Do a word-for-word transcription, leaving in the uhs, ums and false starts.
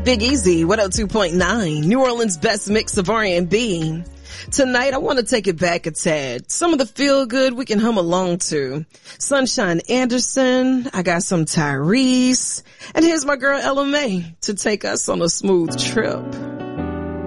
Big Easy, one oh two point nine, New Orleans' best mix of R and B. Tonight, I want to take it back a tad. Some of the feel good we can hum along to. Sunshine Anderson, I got some Tyrese, and here's my girl Ella Mai to take us on a smooth trip.